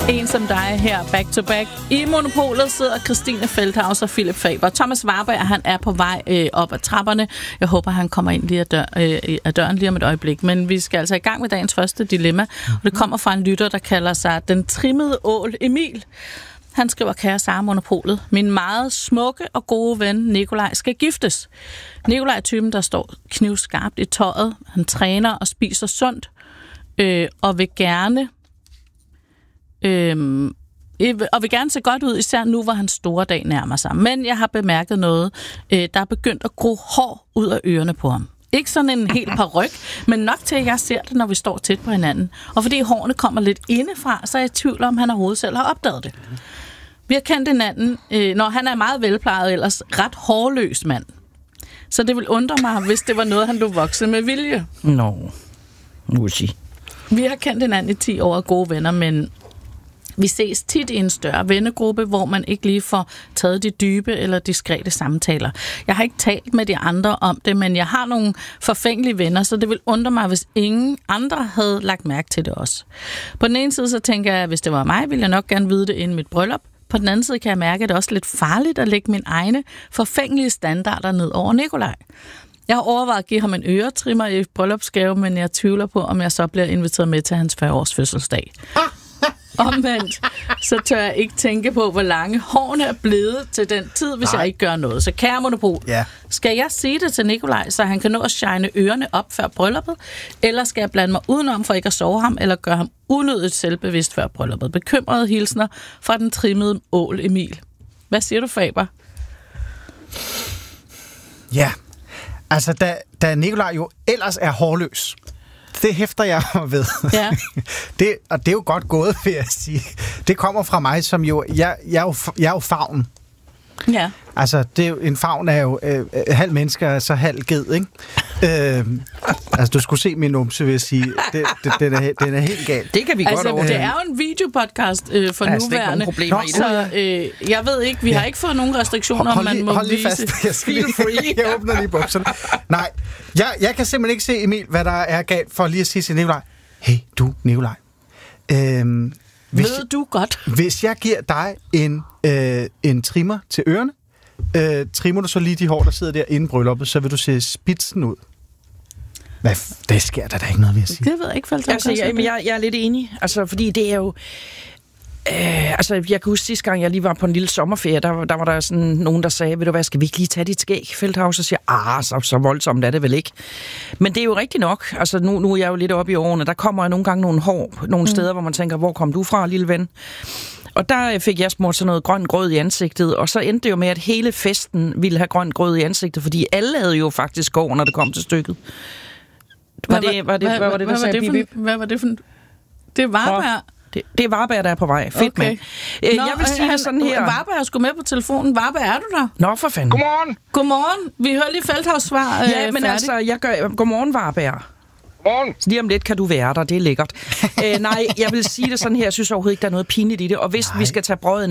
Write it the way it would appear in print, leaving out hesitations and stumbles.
En som dig her, back to back. I Monopolet sidder Christine Feldhaus og Philip Faber. Thomas Warberg, han er på vej op ad trapperne. Jeg håber, han kommer ind lige af døren lige om et øjeblik. Men vi skal altså i gang med dagens første dilemma. Og det kommer fra en lytter, der kalder sig Den Trimmede Ål Emil. Han skriver, kære Sara Monopolet, min meget smukke og gode ven Nikolaj skal giftes. Nikolaj er typen, der står knivskarpt i tøjet. Han træner og spiser sundt. Og vil gerne se godt ud, især nu, hvor hans store dag nærmer sig. Men jeg har bemærket noget, der er begyndt at gro hår ud af ørerne på ham. Ikke sådan en helt paryk, men nok til, at jeg ser det, når vi står tæt på hinanden. Og fordi hårene kommer lidt indefra, så er jeg i tvivl om, han overhovedet selv har opdaget det. Vi har kendt hinanden, når han er meget velplejet, ellers ret hårløs mand. Så det vil undre mig, hvis det var noget, han lå vokset med vilje. Vi har kendt hinanden i 10 år, gode venner, men vi ses tit i en større vennegruppe, hvor man ikke lige får taget de dybe eller diskrete samtaler. Jeg har ikke talt med de andre om det, men jeg har nogle forfængelige venner, så det vil undre mig, hvis ingen andre havde lagt mærke til det også. På den ene side så tænker jeg, at hvis det var mig, ville jeg nok gerne vide det inden mit bryllup. På den anden side kan jeg mærke, at det er også lidt farligt at lægge mine egne forfængelige standarder ned over Nikolaj. Jeg har overvejet at give ham en øretrimmer i bryllupsgave, men jeg tvivler på, om jeg så bliver inviteret med til hans 40-års fødselsdag. Omvendt, så tør jeg ikke tænke på, hvor lange hårene er blevet til den tid, hvis jeg ikke gør noget. Så kære Monopol, skal jeg sige det til Nikolaj, så han kan nå at shine ørerne op før brylluppet? Eller skal jeg blande mig udenom for ikke at sove ham, eller gøre ham unødigt selvbevidst før brylluppet? Bekymrede hilsner fra den trimmede Ål Emil. Hvad siger du, Faber? Ja, altså da Nikolaj jo ellers er hårløs, det hæfter jeg mig ved. Ja. Og det er jo godt gået, vil jeg sige. Det kommer fra mig, som jo... Jeg er jo favn. Ja. Altså, det er jo, en favn er jo halv menneske og så halv ged, ikke? Altså, du skulle se min numse, vil jeg sige. Den er helt galt. Det kan vi godt over. Det er jo en videopodcast for nuværende. Så jeg ved ikke, vi har ikke fået nogen restriktioner, om man må hold lige vise. Fast. Jeg åbner lige bukserne. Nej, jeg kan simpelthen ikke se, Emil, hvad der er galt for lige at sige til Nikolaj. Hey, du, Nikolaj. Ved du godt? Hvis jeg giver dig en trimmer til ørerne, trimmer du så lige de hår, der sidder der inden brylluppet, så vil du se spidsen ud. Det sker der ikke noget ved at sige. Det ved jeg ikke, jeg er lidt enig. Altså, fordi det er jo... altså, jeg kan huske sidste gang, jeg lige var på en lille sommerferie, der var der sådan nogen, der sagde, ved du hvad, skal vi ikke lige tage dit skæg, Feldhaus? Og siger, så voldsomt er det vel ikke. Men det er jo rigtigt nok. Altså, nu er jeg jo lidt oppe i årene. Der kommer nogle gange nogle hår, nogle steder, hvor man tænker, hvor kom du fra, lille ven? Og der fik jeg smurt sådan noget grøn grød i ansigtet, og så endte det jo med, at hele festen ville have grøn grød i ansigtet, fordi alle havde jo faktisk går, når det kom til stykket. Hvad var det for... Det er Warberg. Det er Warberg, der er på vej. Fedt, okay. Mand. Jeg vil sige det sådan her. Warberg er sgu med på telefonen. Warberg, er du der? Nå, for fanden. Godmorgen. Vi hører lige Feldhaus svar. Ja, men altså, godmorgen, Warberg. Godmorgen. Lige om lidt kan du være der, det er lækkert. Nej, jeg vil sige det sådan her. Jeg synes overhovedet ikke, der er noget pinligt i det. Og hvis vi skal tage brødet